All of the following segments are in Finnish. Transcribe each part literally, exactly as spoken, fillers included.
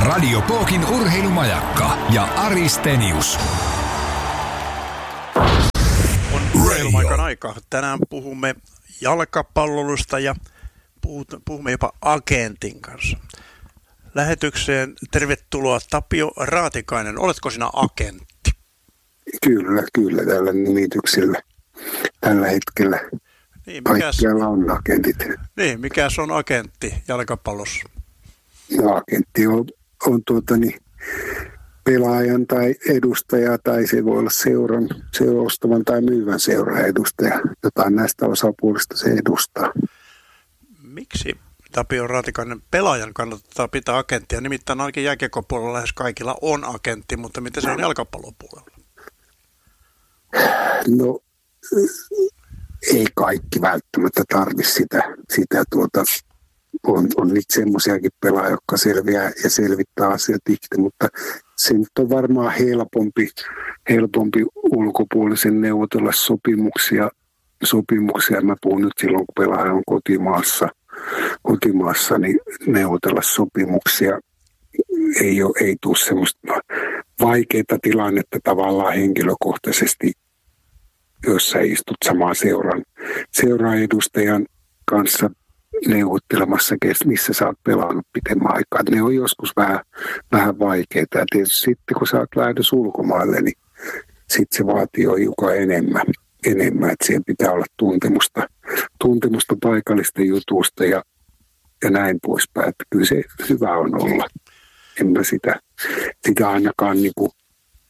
Radio Pookin urheilumajakka ja Ari Stenius. On urheilumaikan aika. Tänään puhumme jalkapallosta ja puhumme jopa agentin kanssa. Lähetykseen tervetuloa Tapio Raatikainen. Oletko sinä agentti? Kyllä, kyllä tällä nimityksellä tällä hetkellä. Niin, kaikkialla on agentit. Niin, mikäs on agentti jalkapallossa? No, agentti on, on tuota, niin, pelaajan tai edustaja, tai se voi olla seuran, seuran ostavan tai myyvän seuran edustaja. Jotain näistä osapuolista se edustaa. Miksi Tapio Raatikainen pelaajan kannattaa pitää agenttia? Nimittäin ainakin jääkiekkopuolella lähes kaikilla on agentti, mutta miten se on jalkapallopuolella? No, ei kaikki välttämättä tarvitse sitä, sitä tuota, on, on niitä semmoisiakin pelaajia, jotka selviää ja selvittää asiat itse, mutta se nyt on varmaan helpompi, helpompi ulkopuolisen neuvotella sopimuksia, sopimuksia. Mä puhun nyt silloin, kun pelaaja on kotimaassa, kotimaassa niin neuvotella sopimuksia. Ei, ole, ei tule semmoista vaikeaa tilannetta tavallaan henkilökohtaisesti, jos sä istut samaan seuran, seuran edustajan kanssa neuvottelemassa, missä sä oot pelannut pitemmän aikaa. Ne on joskus vähän, vähän vaikeita. Ja tietysti sitten, kun sä oot lähdössä ulkomaille, niin sitten se vaatii jo hiukan enemmän. enemmän. Että siihen pitää olla tuntemusta, tuntemusta paikallisten jutusta ja, ja näin poispäin. Että kyllä se hyvä on olla. En mä sitä, sitä ainakaan niin kuin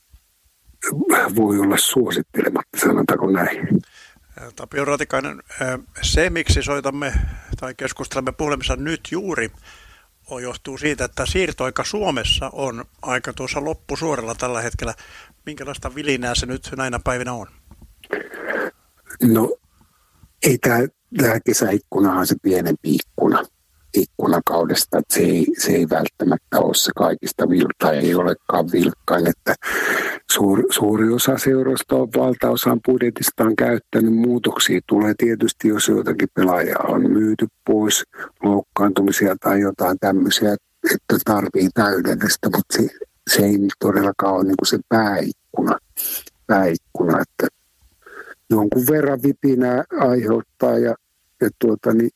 voi olla suosittelematta, sanotaanko näin. Tapio Raatikainen, se miksi soitamme tai keskustelemme puhelimessa nyt juuri, on, johtuu siitä, että siirtoaika Suomessa on aika tuossa loppusuoralla tällä hetkellä. Minkälaista vilinää se nyt näinä päivinä on? No, ei tämä, tämä kesäikkuna on se pienempi ikkuna. ikkunakaudesta, että se ei, se ei välttämättä ole se kaikista vilkka, ei olekaan vilkkain, että suuri, suuri osa seuroista on valtaosan budjetistaan käyttänyt. Muutoksia tulee tietysti, jos joitakin pelaajaa on myyty pois, loukkaantumisia tai jotain tämmöisiä, että tarvii täydellistä, mutta se, se ei todellakaan ole niin kuin se pääikkuna, pääikkuna, että jonkun verran vipinää aiheuttaa ja, ja tuota niin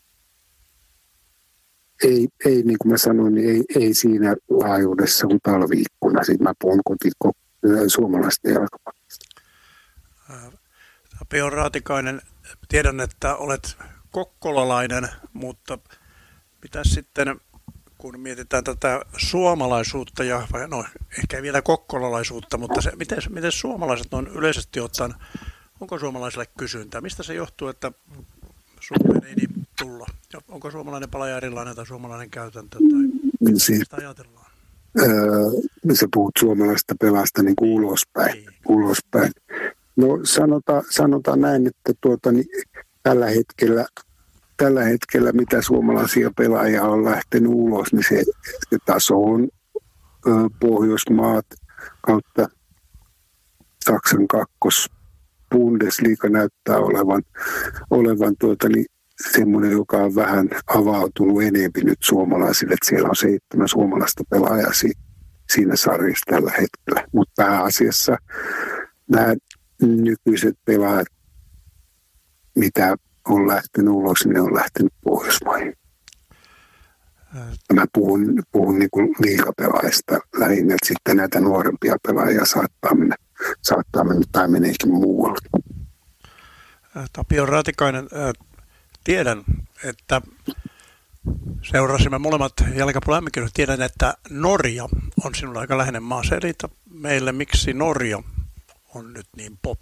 Ei, ei, niin kuin mä sanoin, niin ei, ei siinä laajuudessa kuin talviikkuna. Sitten mä puhun kotiko suomalaisten jalkapallosta. Tapio Raatikainen, tiedän, että olet kokkolalainen, mutta mitä sitten, kun mietitään tätä suomalaisuutta, ja, vai no ehkä vielä kokkolalaisuutta, mutta se, miten, miten suomalaiset on yleisesti ottaen, onko suomalaisille kysyntää? Mistä se johtuu, että Suomeen ei niin tulla? Ja onko suomalainen pelaaja erilainen tai suomalainen käytäntö? Tai mitä si- sitä ajatellaan? Öö, sä puhut suomalaista pelasta niin kuin ulospäin. Ei. ulospäin. No sanotaan, sanotaan näin, että tuota, niin, tällä, hetkellä, tällä hetkellä mitä suomalaisia pelaajia on lähtenyt ulos, niin se, se taso on ö, Pohjoismaat kautta Saksan kakkos. Bundesliga näyttää olevan, olevan tuota, niin semmoinen, joka on vähän avautunut enemmän nyt suomalaisille. Että siellä on seitsemän suomalaista pelaajaa siinä sarjassa tällä hetkellä. Mutta pääasiassa nämä nykyiset pelaajat, mitä on lähtenyt ulos, ne on lähtenyt Pohjoismaihin. Mä puhun, puhun niin kuin liigapelaajista lähinnä, että sitten näitä nuorempia pelaajia saattaa mennä, saattaa mennä tai meneekin muualle. Tapio Raatikainen, tiedän, että seurasimme molemmat jalkapallon M M-kisat. Tiedän, että Norja on sinulle aika läheinen maa. Selitä meille, miksi Norja on nyt niin pop?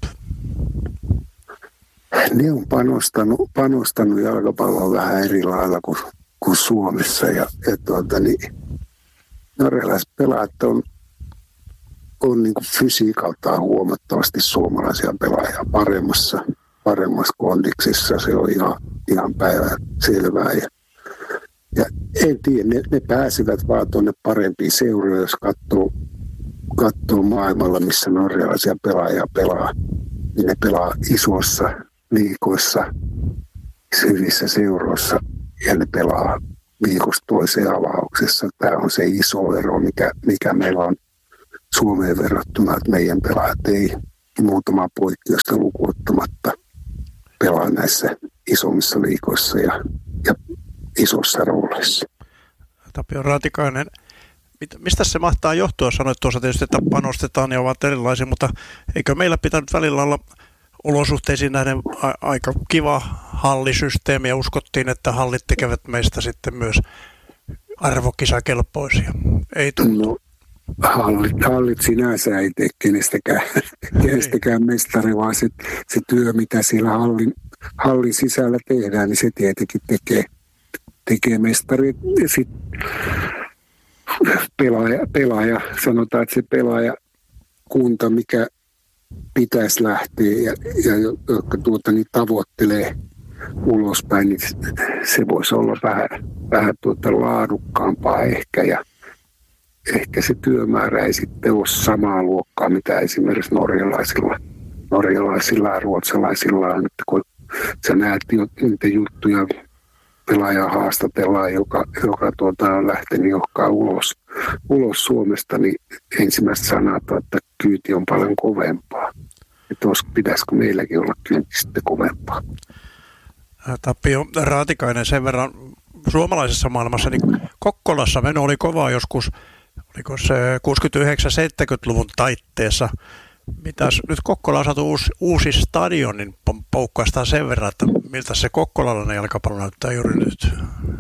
Ne on panostanut, panostanut jalkapalloa vähän eri lailla kuin, kuin Suomessa. Ja, ja tuota, niin, norjalaiset pelaajat on, on niin kuin fysiikaltaan huomattavasti suomalaisia pelaajia paremmassa, paremmassa kondiksissa. Se on ihan, ihan päivän selvää. Ja, ja en tiedä, ne, ne pääsevät vaan tuonne parempiin seuroihin, jos katsoo, katsoo maailmalla, missä norjalaisia pelaajia pelaa. Niin ne pelaa isoissa liikoissa, hyvissä seuroissa ja ne pelaa viikosta toiseen avauksessa. Tämä on se iso ero, mikä, mikä meillä on Suomeen verrattuna, että meidän pelaajat ei muutamaa poikkeusta lukuun ottamatta pelaa näissä isommissa liikoissa ja, ja isossa roolissa. Tapio Raatikainen, mistä se mahtaa johtua? Sanoit tuossa tietysti, että panostetaan ja ovat erilaisia, mutta eikö meillä pitänyt välillä olla olosuhteisiin nähden a- aika kiva hallisysteemi ja uskottiin, että hallit tekevät meistä sitten myös arvokisakelpoisia? Ei tullut. No, hallit, hallit sinänsä ei tee kenestäkään, kenestäkään mestari, vaan se, se työ, mitä siellä hallin, hallin sisällä tehdään, niin se tietenkin tekee, tekee mestari. Ja sitten pelaaja, pelaaja, sanotaan, että se pelaajakunta, mikä pitäisi lähteä ja, ja jotka tuota, niin tavoittelee ulospäin, niin se voisi olla vähän, vähän tuota laadukkaampaa ehkä ja ehkä se työmäärä ei sitten ole samaa luokkaa, mitä esimerkiksi norjalaisilla, norjalaisilla ja ruotsalaisilla on, että kun sä näet niitä juttuja, pelaaja haastatellaan, joka, joka tuota, on lähtenyt johonkaan ulos, ulos Suomesta, niin ensimmäistä sanat on, että kyyti on paljon kovempaa. Että pitäisikö meilläkin olla kyyti sitten kovempaa? Tapio Raatikainen, sen verran suomalaisessa maailmassa, niin Kokkolassa meno oli kovaa joskus, oliko se kuusikymmentäyhdeksän seitsemänkymmentäluvun taitteessa. Mitäs nyt Kokkola on saatu uusi, uusi stadion, niin poukkaistaan sen verran, että miltä se kokkolalainen jalkapallo näyttää juuri nyt?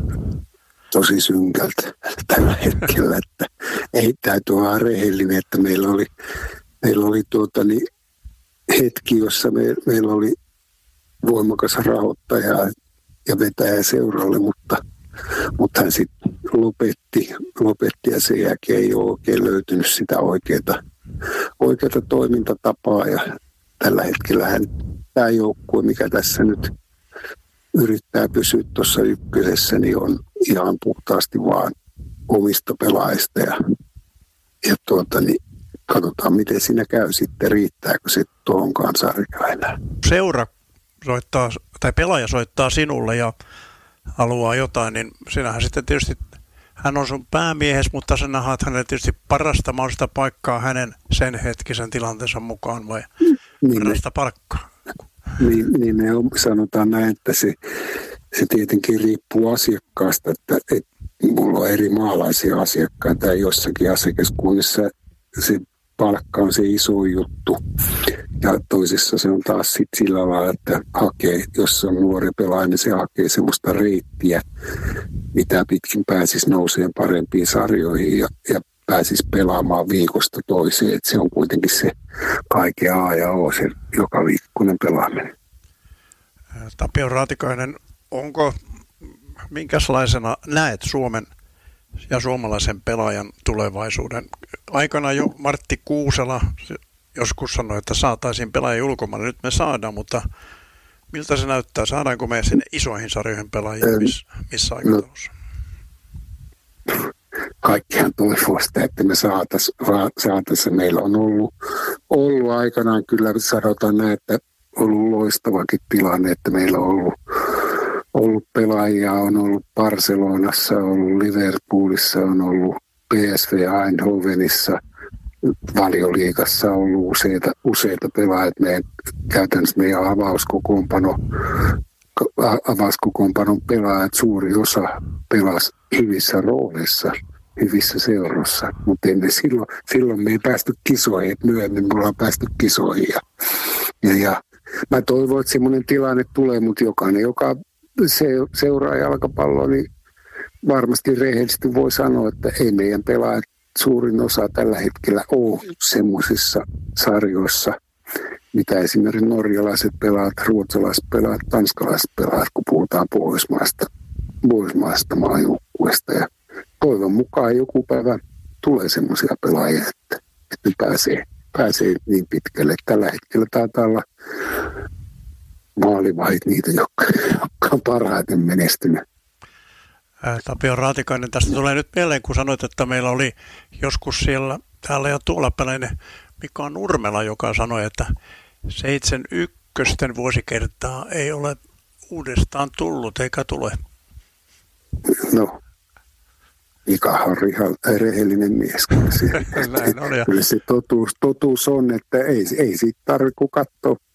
Tosi synkältä tällä hetkellä, että ei täytyy olla rehellinen, että meillä oli, meillä oli tuota, niin, hetki, jossa me, meillä oli voimakas rahoittaja ja vetäjä seuralle, mutta, mutta hän sitten lopetti, lopetti ja sen jälkeen ei ole oikein löytynyt sitä oikeaa oikeata toimintatapaa ja tällä hetkellä tämä joukkue, mikä tässä nyt yrittää pysyä tuossa ykkösessä, niin on ihan puhtaasti vaan omista pelaajista ja, ja tuota, niin katsotaan miten siinä käy sitten, riittääkö se tuohonkaan sarjaan enää. Seura soittaa, tai pelaaja soittaa sinulle ja haluaa jotain, niin sinähän sitten tietysti hän on sun päämiehes, mutta sä nähdät hänelle tietysti parasta mahdollista paikkaa hänen sen hetkisen tilanteensa mukaan vai niin parasta palkkaa? Niin, niin ne on, sanotaan näin, että se, se tietenkin riippuu asiakkaasta, että, että mulla on eri maalaisia asiakkaita ja jossakin asiakaskunnissa se palkka on se iso juttu. Ja toisessa se on taas sit sillä lailla, että hakee, jos on nuori pelaaja, niin se hakee semmoista reittiä, mitä pitkin pääsisi nouseen parempiin sarjoihin ja, ja pääsisi pelaamaan viikosta toiseen. Et se on kuitenkin se kaiken A ja O, se joka viikkoinen pelaaminen. Tapio Raatikainen, onko, minkälaisena näet Suomen ja suomalaisen pelaajan tulevaisuuden? Aikana jo Martti Kuusela joskus sanoi, että saataisiin pelaajia ulkomaille. Nyt me saadaan, mutta miltä se näyttää? Saadaanko me sinne isoihin sarjoihin pelaajia miss, missä aikataulussa? No, kaikkihan toivoo sitä, että me saataisiin. Saatais. Meillä on ollut, ollut aikanaan kyllä, sanotaan näin, että ollut loistavakin tilanne, että meillä on ollut, ollut pelaajia, on ollut Barcelonassa, on ollut Liverpoolissa, on ollut P S V Eindhovenissa, Valioliigassa on ollut useita, useita pelaajia. Meidän, käytännössä meidän avauskokoonpano, avauskokoonpanon pelaajat, suuri osa pelasi hyvissä rooleissa, hyvissä seuroissa, mutta emme silloin, silloin me ei päästy kisoihin, että myöhemmin me ollaan päästy kisoihin. Ja, ja, ja mä toivon, että semmoinen tilanne tulee, mutta jokainen, joka se, seuraa jalkapalloa, niin varmasti rehellisesti voi sanoa, että ei meidän pelaajat suurin osa tällä hetkellä ole semmoisissa sarjoissa, mitä esimerkiksi norjalaiset pelaat, ruotsalaiset pelaat, tanskalaiset pelaat, kun puhutaan Pohjoismaista, Pohjoismaista maajoukkueesta. Ja toivon mukaan joku päivä tulee semmoisia pelaajia, että, että ne pääsee, pääsee niin pitkälle. Tällä hetkellä taitaa olla maalivahit niitä, jotka, jotka on parhaiten menestynyt. Tapio Raatikainen, tästä tulee nyt mieleen, kun sanoit, että meillä oli joskus siellä, täällä ja tuolla pelainen Mika Nurmela, joka sanoi, että seitsemän ykkösten vuosikertaa ei ole uudestaan tullut eikä tule. No, Mikahan on ihan rehellinen mies. Kyllä se, Näin on, ja kyllä se totuus, totuus on, että ei, ei siitä tarvitse kuin katsoa